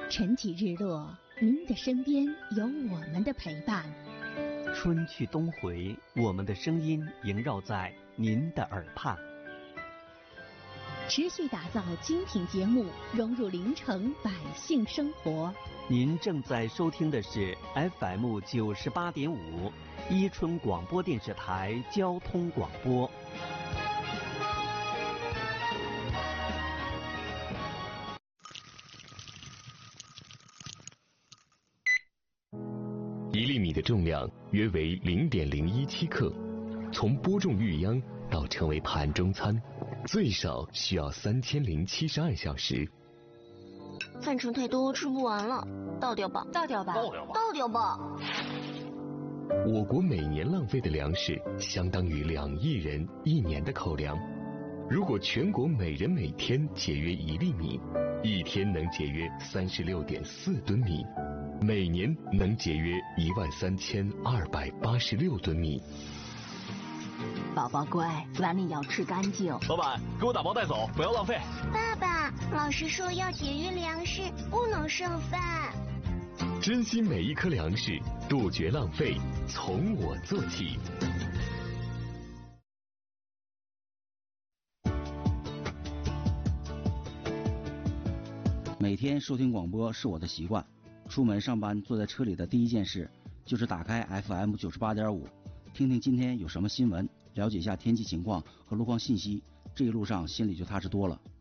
晨起日落，您的身边有我们的陪伴。 春去冬回，我们的声音萦绕在您的耳畔。 持续打造精品节目，融入临城百姓生活。 您正在收听的是 FM 98.5伊春广播电视台交通广播。 1粒米的重量约为0.017克，从播种育秧到成为盘中餐，最少需要3072小时。 饭盛太多，吃不完了，倒掉吧， 倒掉吧， 倒掉吧。 我国每年浪费的粮食相当于2亿人1年的口粮。如果全国每人每天节约1粒米，一天能节约36.4吨米，每年能节约13286吨米。 宝宝乖，碗里要吃干净。 老板，给我打包带走，不要浪费。 爸爸，老师说要节约粮食，不能剩饭。 珍惜每一颗粮食，杜绝浪费，从我做起。 每天收听广播是我的习惯，出门上班坐在车里的第一件事就是打开 FM 98.5，听听今天有什么新闻，了解一下天气情况和路况信息，这一路上心里就踏实多了。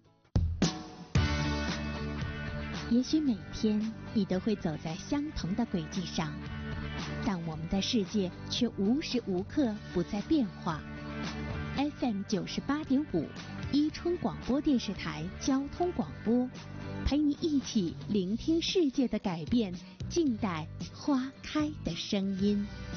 也许每天你都会走在相同的轨迹上，但我们的世界却无时无刻不在变化。FM 98.5伊春广播电视台交通广播，陪你一起聆听世界的改变，静待花开的声音。